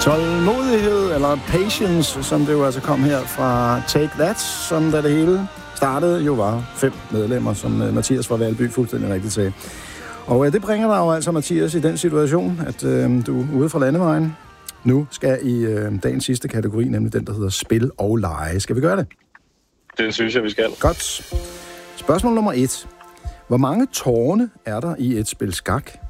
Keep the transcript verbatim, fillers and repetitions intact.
Tålmodighed, eller patience, som det jo altså kom her fra Take That, som da det hele startede jo var fem medlemmer, som Mathias fra Valby fuldstændig rigtigt sagde. Og øh, det bringer dig jo altså, Mathias, i den situation, at øh, du er ude fra landevejen. Nu skal i øh, dagens sidste kategori, nemlig den, der hedder spil og lege. Skal vi gøre det? Det synes jeg, vi skal. Godt. Spørgsmål nummer et. Hvor mange tårne er der i et spil skak?